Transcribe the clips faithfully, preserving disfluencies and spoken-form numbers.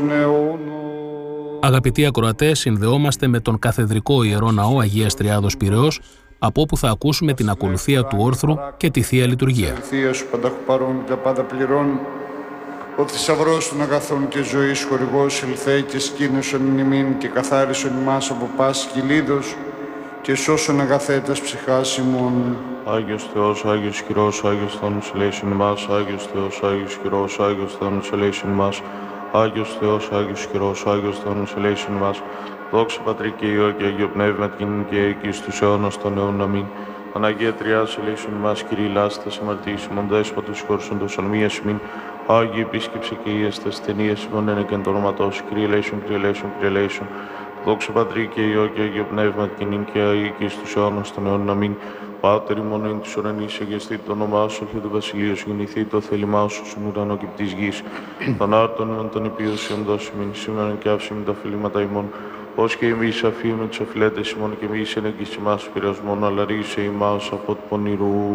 Αγαπητοί ακροατές, συνδεόμαστε με τον Καθεδρικό Ιερό Ναό Αγίας Τριάδος Πειραιώς, από όπου θα ακούσουμε την ακολουθία του όρθρου και τη Θεία Λειτουργία. Θεία σου πανταχού παρών, τα πάντα πληρών. Ο θησαυρός των αγαθών και ζωής χορηγός ελθέ και σκήνωσον ημίν και καθάρισον ημάς από πάσης κυλίδος και σώσον αγαθέτας ψυχάς ημών. Άγιος Θεός, Άγιος Χειρός, Άγιος Θάνος ελέησον ημάς, Άγιος Θεός, Άγιος Χειρός, Άγιος Θάνος ελέησον ημάς, Άγιος Θεός, Άγιος Χειρός, Άγιος Θάνος ελέησον ημάς. Δόξα Πατρί και Υιό και Αγίο Πνεύμα την και εκεί στους αιώνας των αιώνων. Αμήν. Αναγία Τριάς ελέησον ημάς, Κύριε λάστας αμαρτίας ημών, δέσποτος χώρσοντος ονομίας ημίν. Άγιοι επίσκεψε και Ιέστας ταινίες ημών ένα και εν το όνοματός, Κύριε ελέησον, Κύριε ελέησον, Κύριε ελέησον. Δόξα Πατρί και Υιό και Αγίο Πνεύμα την και εκεί στους αιώνας των αιώνων. Αμήν. Πάτερ ημών εν της ουρανής, αγιαστεί το όνομά σου, έρχεται το βασιλείο σου, γεννηθεί το θέλημά σου, στον ουρανό και της γης. Τον άρτον ημών των υπίωσιων δώσει μην σήμερα και άψη με τα φιλήματα ημών. Ως και εμείς αφήνουμε τους αφιλέτες ημών και εμείς ενεγγύς ημάς πειρασμόν, αλλά ρίσε ημάς από του πονηρού.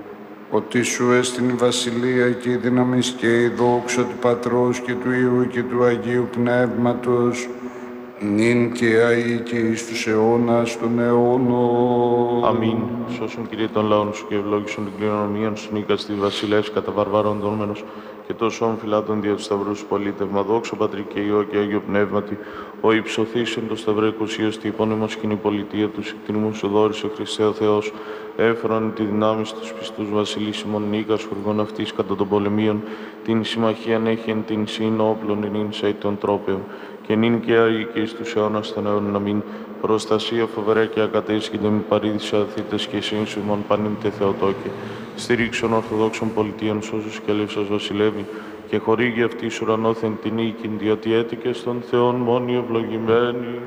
Ότι σου έστειν η βασιλεία και η δύναμη και η δόξα του Πατρός και του Υιού και του Αγίου Πνεύματος, νυν και αεί και εις τους αιώνας των αιώνων. Αμήν. Σώσον Κύριε των λαών σου και ευλόγησον την κληρονομία σου, νίκας τη βασιλεύς κατά βαρβαρών δόμενος και τόσο ομφυλάτων δια του σταυρού σου πολίτευμα. Δόξα Πατρί και Υιό και Αγίο Πνεύματι, ο υψωθήσεν το σταυρέ κουσίος τη υπόνομος κοινή πολιτεία του εκτιμού σου δόρισε Χριστέ ο Θεός, έφεραν τη δυνάμει στους πιστούς βασιλείς ημών νίκας χορηγών αυτής κατά των πολεμίων, την συμμαχίαν έχει εν την σύν όπλων ενήν σε των τρόπεων, και νυν και αεί και εις τους αιώνας των αιώνων. Αμήν. Προστασία φοβερά και ακατέσχυνται μη παρήδησε αθήτες και σύν ημών πανήμτε Θεοτόκε. Στηρίξον Ορθοδόξων πολιτείων σώσους και ελεύσας βασιλεύει και χορήγει αυτής ουρανόθεν την οίκην, διότι έτηκε στον Θεόν μόνοι ευλογημένοι.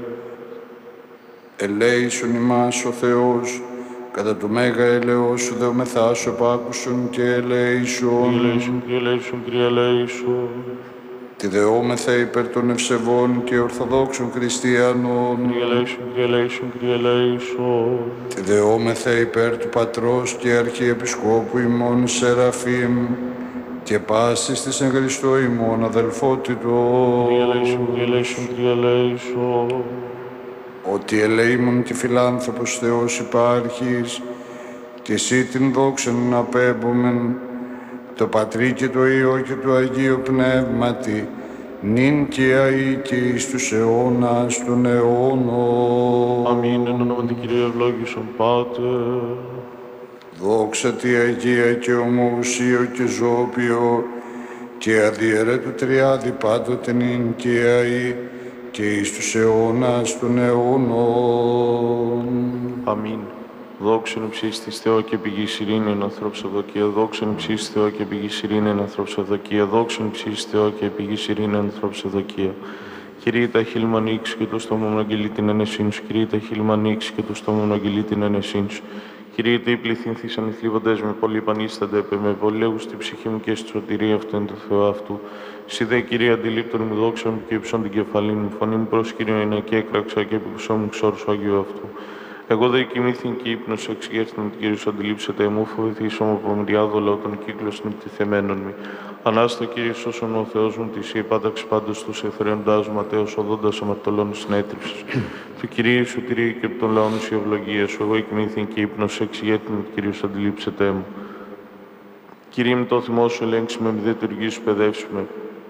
Ελέησον ημάς ο Θεός, κατά το μέγα έλεος σου δεομεθά σου επάκουσον και ελέησον. Ελέησον, Κύριε ελέησον, Κύριε ελέησον. Τη δεόμεθα υπέρ των ευσεβών και ορθοδόξων χριστιανών. Κύριε ελέησον, Κύριε ελέησον, Κύριε ελέησον. Τη δεόμεθα υπέρ του Πατρός και Αρχιεπισκόπου ημών Σεραφείμ και πάσης της εν Χριστώ ημών αδελφότητος. Κύριε ελέησον, Κύριε ελέησον, Κύριε ελέησον. Ότι ελεήμων και φιλάνθρωπος Θεός υπάρχεις και εσύ την δόξα να απέμπομεν το Πατρί και το Υιό και το Αγίο Πνεύματι, νυν και αεί και εις τους αιώνας των αιώνων. Αμήν. Εν ονόματι Κυρίου ευλόγησον Πάτερ. Δόξα τη Αγία και ομοουσίο και ζώπιο και αδιαιρέτου τριάδι πάντοτε νυν και αεί και εις τους αιώνας των αιώνων. Αμήν. Δόξον υψίστης Θεό και πηγής ειρήνην ανθρώπους ευδοκία. Δόξον υψίστης Θεό και πηγής ειρήνην ανθρώπους ευδοκία. Δόξον υψίστης Θεό και πηγής ειρήνην ανθρώπους ευδοκία. Κυρίε τα χείλημα ανοίξει και το στόμα μου αγγελεί την ένεσήν σου. Κυρίε τα χείλημα ανοίξει και το στόμα μου αγγελεί την ένεσήν σου. Κυρίε τα πληθυνθήσαν οι θλίβοντες με πολύ πανίστανται επί με βολέου στην ψυχή μου και στη σωτηρία αυτού εν το Θεό αυτού. Συ δε Κυρία αντιλήπτον μου δόξα μου και ύψον την κεφαλή μου. Φωνή μου προς Κύριο είναι και έκραξα και επικουσό μου ξόρου Αγίου αυτού. Εγώ δε κοιμήθην και ύπνος εξηγέρθην με την Κύριε σου αντιλήψετε μου, φοβηθήσω μου από μυριάδο λαό των κύκλων συνεπτηθεμένων μη. Ανάστα Κύριε σώσον ο Θεός μου τη η πάταξη πάντως τους εθρέοντάς μου ματέως οδόντας αμαρτωλών συνέτριψης. Του Κυρίου σου τηρεί και από τον λαό σου η ευλογία σου. Εγώ κοιμήθην και ύπνος εξηγέρθην με την Κύριε σου αντιλήψετε μου. Κύριε μου το θυμό σου ελέγξουμε, μη δε του οργή σου παιδεύσουμε.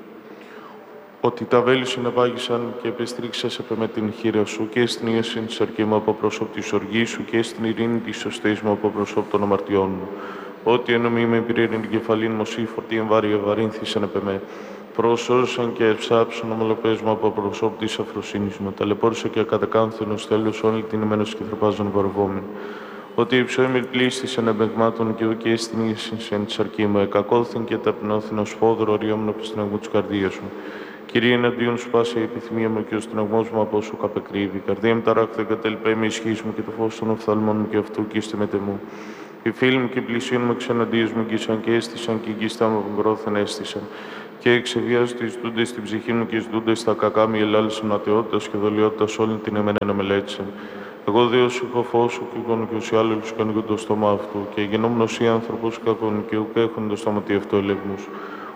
Ότι τα βέλη σου ενεπάγησαν και επεστρίξασαι με την χείρα σου και στην ίαση της αρκή μου από πρόσωπ της οργής σου και στην ειρήνη της σωστής μου από πρόσωπ των αμαρτιών μου. Ότι εννομή με πυρήνη την κεφαλήν μου σύ φορτή εμβάρια ευαρύνθησαν επ' εμέ. Προσώσαν και ευσάψαν ομολοπές μου από πρόσωπ της αφροσύνης μου. Ταλαιπώρησα και ακατακάνθενος τέλος όλη την εμένος και θροπάζον βαρβόμενη. Ότι υψώμη πλήστησαν εμπεγμάτων και ουκέ στην ίαση της αρκή μου. Εκακόλθην και ταπεινώθην ως φόδρο οριόμουν από την αγμού της καρδίας μου. Κύριε, εναντίον σου πάσε η επιθυμία μου και ο στεναγμός μου από όσο καπεκρύβει. Η καρδία μου ταράκθεν κατελπέ με ισχύς μου και το φως των οφθαλμών μου και αυτού και είστε μετε μου. Οι φίλοι μου και οι πλησίων μου εξεναντίους μου γκίσαν και έστησαν και γκίστα μου γρόθεν έστησαν. Και εξεβιάζω τις δούντες στην ψυχή μου και τις δούντες στα κακά μου ελάλησαν ατεότητας και δολιότητας όλη την εμένα να μελέτησαν. Εγώ δε ως είχα φως σου και εικόνου και όσοι άλλους κάνουν το στόμα αυτού και γινόμουν όσοι άνθρωπος κακόν και ουκ έχουν το στόμα τι αυτό ελεγμούς.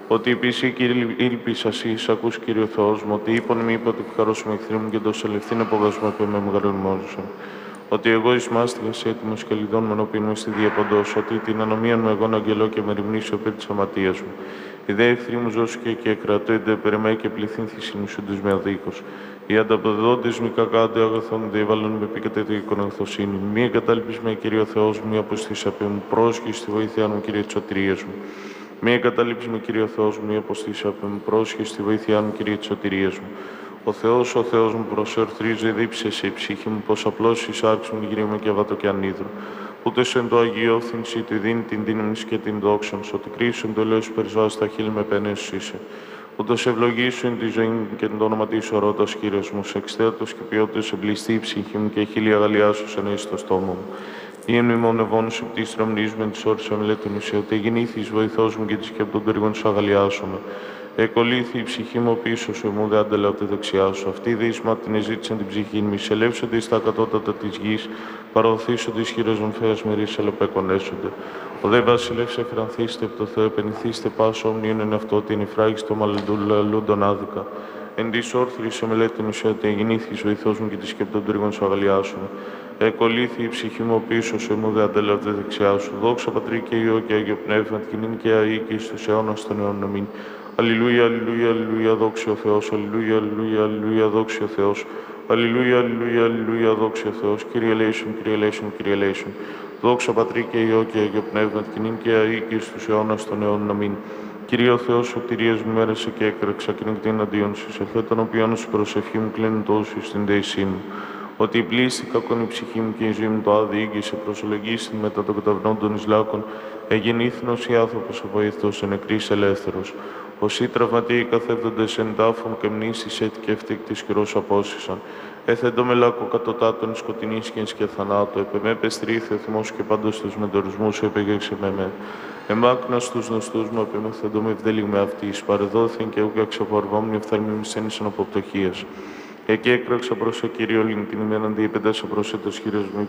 Ότι επίση ήλπισα εσύ, ακούς Κύριο Θεός μου, ότι είπον μη είπε ότι ευχαρώσουμε εχθροί μου και το σελευθύν αποβασμό που με μεγαλώνημόζουσαν. Ότι εγώ εις μάστιγας έτοιμος και λιδών μονοπίν με στη διαποντός, ότι την ανομίαν μου εγώ αγγελώ και με ρημνήσει ο πύρ της αματίας μου. Οι δε εχθροί μου ζώσκε και κρατώνται περεμέ και πληθύν θυσινουσούντες με αδίκως. Οι ανταποδόντες μη κακάντε αγαθών διέβαλον με επικατέτω εικονοχθοσύνη. Μη εγκατάλειπεις με Κύριο Θεός μου, μη αποστής απ' μου, πρόσχη στη βοήθειά μου, Κύριε της σωτηρίας μου. Μη εγκαταλείψει με Κύριο Θεός μου, μη αποστήσει απ' μου, πρόσχε στη βοήθειά μου, Κύριε της σωτηρίας μου. Ο Θεός, ο Θεός μου, προσεορθρίζει, δίψε σε η ψυχή μου, πως απλώς εισάρξουν γύρω και αβάτο και ανίδρο. Ούτως εν το Αγίο Όθυνση του δίνει την δύναμη και την δόξαν, ότι κρίσουν το λέω περζά στα χείλη με πένες είσαι. Ούτως ευλογήσουν τη ζωή μου και το όνομα της ορώτας, Κύριος μου, σε εξτέατος και ποιότητας εμπληστεί η ψυχή μου και χίλια αγαλιάσουσαν εις το στόμα μου. Η εμνημονευόν σου πτής τραμνίζμεν της όρης αμελέτων είσαι, ότι γεννήθης βοηθός μου και της και από τον τεργόν σου αγαλιάσομαι. Εκολύθη η ψυχή μου πίσω σου, μου δε άντελα από τη δεξιά σου. Αυτή δε εις την εζήτησαν την ψυχή μου, εισελεύσονται στα κατώτατα της γης, παραδοθήσονται εις χειρόζων φέας μερίς ελοπέκονέσονται. Ο δε βασιλεύς εφρανθήστε από το Θεό, επενηθήστε πάσο ομνίον εν αυτό, την υφράγιστο μαλλοντούλων άδικα. Εν της όρθρης εμελέτων είσαι, ότι γεννήθης βοηθός μου και της και από τον τεργόν σου αγαλιάσομαι. Εκολύθη η ψυχή μου πίσω σου, μου δε αντέλα από τη δεξιά σου. Δόξα Πατρί και Υιό και Άγιο Πνεύμα, την και αή και εις τους αιώνας των αιώνων. Αμήν. Αλληλούια, αλληλούια, αλληλούια, δόξα ο Θεός, αλληλούια, αλληλούια, αλληλούια, δόξα ο Θεός, αλληλούια, αλληλούια, αλληλούια, δόξα ο Θεός, Κύριε ελέησον, Κύριε ελέησον, Κύριε ελέησον. Δόξα Πατρί και Υιό και Άγιο Πνεύμα, την και αή και εις τους αιώνας των αιώνων. Αμήν. Κύριε ο Θεός, σωτηρίας μου μέρεσε και έκραξα και νυχτή εναντίον σου, σε τον οποίον σου προσευχή μου κλείνει τόσο στην δεησή μου. Ότι πλήστη κακόν η ψυχή μου και η ζωή μου το άδει ήγησε, προσολογίστη μετά των καταυνόντων εις λάκων, εγεννήθηνος ή άνθρωπος αβοήθητος, εν νεκρής ελεύθερος. Όσοι τραυματίοι καθεύδοντες εν τάφων και μνήσεις έτη και ευτύκτης καιρός απόσυσαν. Έθεντο με λάκκο κατωτάτων σκοτεινής και θανάτου, επεμέ πεστρίθε θυμός και πάντως τους μεντορισμούς επεγέξε με με. Εμάκνας τους νοστούς μου, επεμεθέντο με ευδέλιγ με αυτής, παρεδόθην και ούγκα ξεφορβόμουν εφθαλμή μισθένησαν από πτωχίας. Εκεί έκραξα προς ο Κύριο όλην την ημέρα αντιεπεντάσα προς έτος Κύριος μου.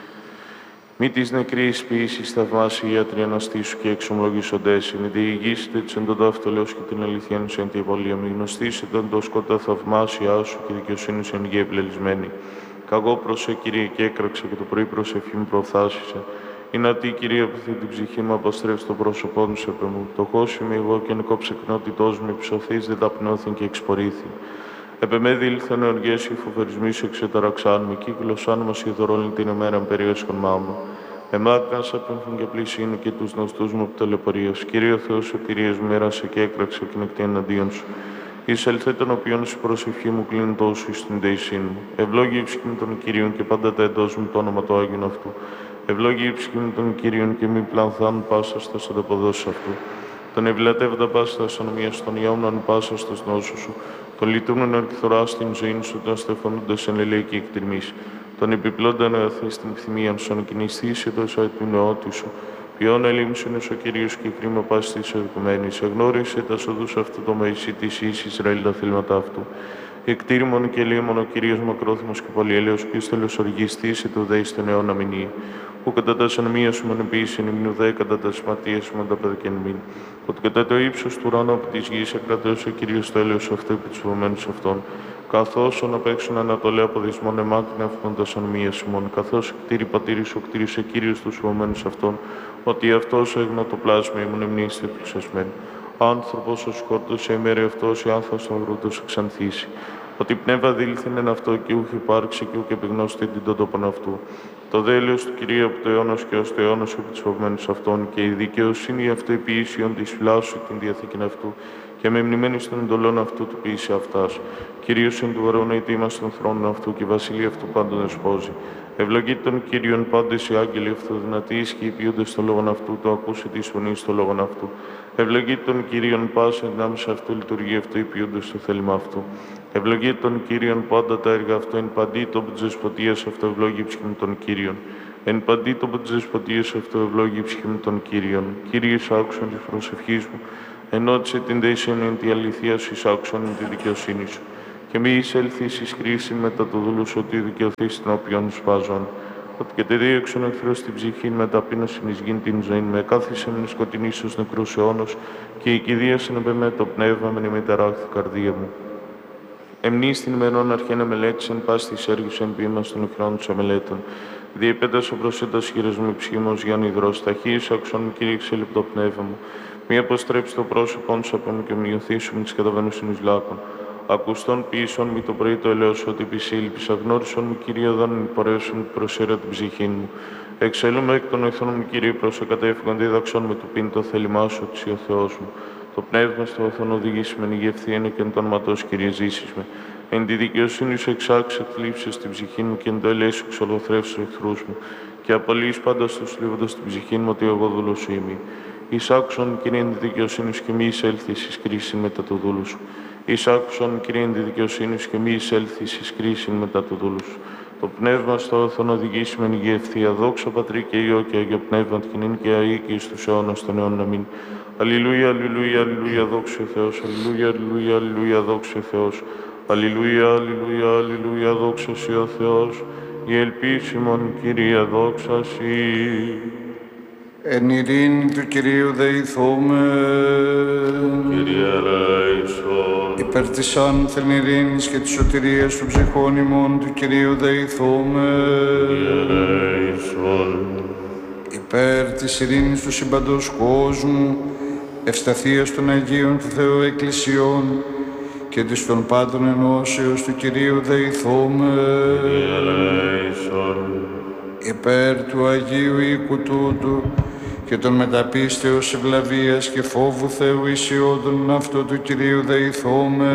Μη της νεκρής ποιήσεις θαυμάσιοι ιατροί αναστήσου και εξομολογήσοντες, είναι διηγήσετε της εν τον ταύτολεως και την αληθιάν σου εν τη υπολία μη γνωστήσετε εν το σκότα θαυμάσια σου και δικαιοσύνη σου εν γη επλελισμένη. Καγώ προς ο Κύριε και έκραξα και το πρωί προσευχή μου προφθάσισε. Είναι αυτή η Κυρία που την ψυχή μου αποστρέψει το πρόσωπό μου σε πεμού. Το χώσι είμαι εγώ και νεκόψε knότητός μου, υψωθείς δεν ταπεινώθην και εξπορήθη. Επεμέδι ήλθαν οργές οι φοβερισμοί σου εξεταραξάν με κύκλωσάν μας η δωρόλη την ημέρα περίοσκον μάμου. Εμάκαν απέμφουν και πλήσιν και τους νοστούς μου από ταλαιπωρίας. Κύριε Θεός, σωτηρίας μου μοίρασε και έκραξε και νεκτή εναντίον σου. Εισελθέ τον οποίον σου προσευχή μου κλείνει τόσο στην δεησή μου. Ευλόγη η ψυχή μου των Κυρίων και πάντα τα εντός μου το όνομα του Άγιον αυτού. Ευλόγη η ψυχή μου των Κυρίων και μη πλανθάν πάσα στα ανταποδόσεις αυτού. Τον ευλατεύοντα πάσα στα ασανομία των ιόμνων πάσα στα νόσου σου. Τον λειτουργούν ορκηθορά στην ζωή σου, τον στεφανούντας εν ελέη εκτιμής. Τον επιπλώνταν αγαθή στην ευθυμία σου, αν κινηστείς εδώ σαν την νεότη σου. Ποιόν ελίμσουν ο Κύριος και κρίμα πάση της αδικουμένης. Εγνώρισε τα σοδούς αυτού το μαϊσί της εις Ισραήλ τα θύματα αυτού. Εκτήρημον και λίμον ο Κύριος μακρόθυμος και πολυέλεος και στέλος οργιστής το δέει στον αιώνα μηνύει. Που κατά τα σανομία σου μονεποιήσει νυμνου δε κατά τα σματεία σου με τα παιδικεν μην. Ότι κατά το ύψος του ουρανού από της γης εκρατέωσε ο Κύριος το έλεος αυτού επί τους φοβμένους αυτών. Καθώς ον απέξουν ανατολέ από δυσμόν εμάκρυνε αυτόν τα σανομία ημών. Καθώς κτήρι πατήρι σου κτήρισε Κύριος τους φοβμένους αυτών. Ότι αυτός έγνα το πλάσμα ήμουν εμνήστε πλουσιασμένοι. Άνθρωπος ο σκόρτος ημέρη αυτός η άνθος των βρούτος εξανθήσει. Ότι πνεύμα δήλθεν εν αυτό και ούχ υπάρξει και ούχ επιγνώστη την τότοπον αυτού. Το δέλεος του Κυρίου από το αιώνας και ως το αιώνας επί τους φοβμένους αυτών και η δικαιοσύνη αυτού επιήσιον της φυλάσσου την διαθήκην αυτού και με μνημένη των εντολών αυτού του ποιήσει αυτάς. Κυρίως εν του ουρανού ετοίμα στον θρόνο αυτού και η βασιλεία αυτού πάντων εσπόζει. Ευλογεί τον Κύριον πάντες οι άγγελοι αυτοδυνατοί και οι ποιούντες στο λόγον αυτού, το ακούσε τη φωνή στο λόγον αυτού. Ευλογεί τον Κύριον πάσα ενάμεσα αυτού λειτουργεί αυτό, οι ποιούντες στο θέλημα αυτού. Ευλογεί τον Κύριον πάντα τα έργα αυτό, εν παντή το πτζεσποτείας αυτό, ευλόγη ψυχή των Κύριων. Εν παντή το πτζεσποτείας αυτό, ευλόγη ψυχή των Κύριων. Κύριε, άκουσον τη προσευχή μου, ενώτησε την δεήσεων εν τη αληθεία σου, άκουσον εν τη δικαιοσύνη σου. Και μη εισέλθεις εις κρίση μετά το δούλου σου, ότι δικαιωθείς την οποίον σπάζον. ότι και τε δίωξον εχθρός την ψυχήν με ταπείνωσιν εις γην την ζωήν, με κάθισεν εις σκοτεινής ως νεκρούς αιώνος, και η κηδείασεν επ' εμέ το πνεύμα με ημιταράχθη καρδία μου. Εμνείς την ημερών αρχένα μελέτησεν, πας της έργης εν ποίημας των ηχρών τους αμελέτων. Διεπέτας ο προσέντας χείρες μου υψήμος για νηδρός, ταχύης άκουσον μου Κύριε εξέλιπτο πνεύμα μου. Μη αποστρέψει το πρόσωπον σου από μου και μειωθήσου με τις καταβαίνουσιν εις λάκων. Ακουστών ποιήσον μη το πρωί το ελαιός ότι επισύλληπης, αγνώρισον μου Κύριε δόν πορεύσον προσέρα την ψυχήν μου. Εξέλουμε εκ των εχθρών μου Κύριε προς εκατέφυγον δίδαξον με του πίν το θέλημά σου ότι ο Θεός μου. Το πνεύμα στο οθόν οδηγήσει με ηγευθύνη και εν το όνοματός Κύριε ζήσεις με. Εν τη δικαιοσύνη σου εξάξε θλίψεις στην ψυχή μου και εν το ελέη σου εξολοθρεύσεις εχθρούς μου. Και απολύεις πάντα στους θλίβοντας την ψυχή μου ότι εγώ δούλος σου είμαι. Εις άκουσον Κύριε εν τη δικαιοσύνη σου και μη εισέλθεις εις κρίση μετά το δούλου σου. Εις άκουσον Κύριε εν τη δικαιοσύνη σου και μη εισέλθεις εις κρίση μετά το δούλου σου. Το πνεύμα στο οθόν οδηγήσει με ηγευθεία. Δόξα Πατρί και Υιό και Άγιο Πνεύμα τκινήν και αεί και εις τους αιώνας των αιώνων. Αμήν. Αλληλούια, αλληλούια, αλληλούια, δόξα ο Θεός. Αλληλούια, αλληλούια, αλληλούια, δόξα ο Θεός. Αλληλούια, αλληλούια, αλληλούια, δόξα σοι ο Θεός. Η ελπίσιμον Κυρία δόξα σοι. Εν ειρήνη του Κυρίου δεηθούμε. Κύριε ελέησον. Υπέρ της άνθεν ειρήνης και της σωτηρίας των ψυχών ημών του Κυρίου δεηθούμε. Κύριε ελέησον. Υπέρ της ειρήνης του συμπαντός κόσμου, ευσταθίας των Αγίων του Θεού Εκκλησιών και της των πάντων ενώσεως του Κυρίου δεηθούμε. Κύριε ελέησον. Υπέρ του Αγίου οίκου τούτου και των μεταπίστεως ευλαβίας και φόβου Θεού ισιόδων αυτό του Κυρίου δεηθούμε.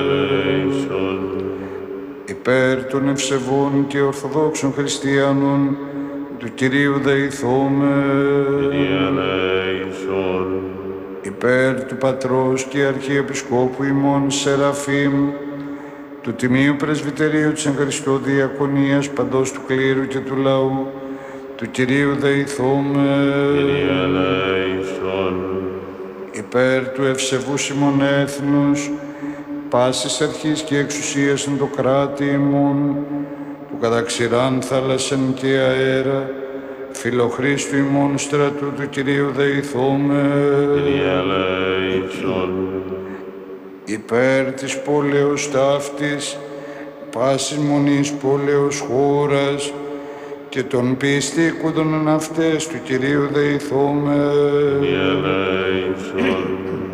Υπέρ των ευσεβών και ορθοδόξων χριστιανών του Κυρίου δεηθούμε. Υπέρ του Πατρός και Αρχιεπισκόπου ημών Σεραφείμ, του Τιμίου Πρεσβυτερίου της εν Χριστώ Διακονίας παντός του κλήρου και του λαού, του Κυρίου δεηθούμε. Κύριε ελέησον. Υπέρ του ευσεβούς ημών έθνους, πάσης αρχής και εξουσίας εν το κράτη ημών, του καταξηράν θάλασσεν και αέρα, φιλοχρίστου ημών στρατού του Κυρίου δεηθούμε. Κύριε ελέησον. Υπέρ της πόλεως ταύτης, πάσης μονής πόλεως χώρας και των πιστήκοντων εν αυτές του Κυρίου δεηθούμε. Κύριε ελέησον.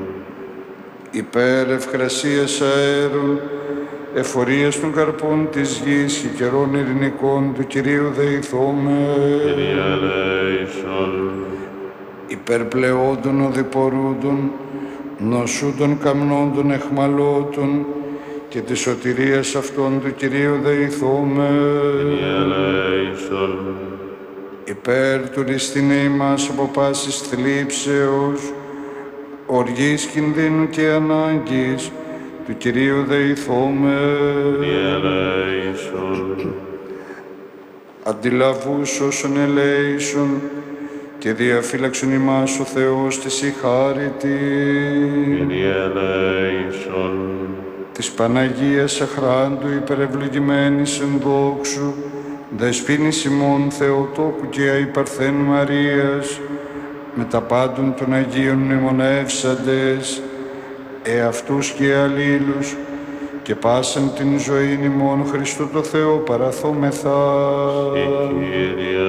Υπέρ ευχρασίας αέρων, εφορίας των καρπών της γης και καιρών ειρηνικών του Κυρίου δεηθούμε. Κύριε ελέησον. Υπέρ πλεόντων οδηπορούντων, νοσούντων καμνόντων εχμαλώτων και της σωτηρίας αυτών του Κυρίου δεηθούμε. Κύριε ελέησον. Υπέρ του ρηστινέ ημάς από πάσης θλίψεως, οργής κινδύνου και ανάγκης του Κυρίου δεηθούμε. Κύριε ελέησον. Αντιλαβούς όσων ελέησον και διαφύλαξον ημάς ο Θεός της η χάριτη. Κύριε ελέησον. Της Παναγίας αχράντου υπερευλογημένης εν δόξου, δεσποίνης ημών Θεοτόκου και αϊπαρθέν Μαρίας, με τα πάντων των Αγίων μνημονεύσαντες, εαυτούς και αλλήλους, και πάσαν την ζωή ημών Χριστού το Θεό παραθόμεθα. Κύριε.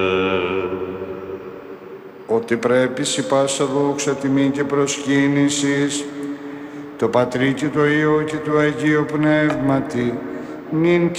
Ότι πρέπει σοι πάσα δόξα τιμή και προσκύνησης, το Πατρί και το Υιό και το Αγίο Πνεύματι, νυν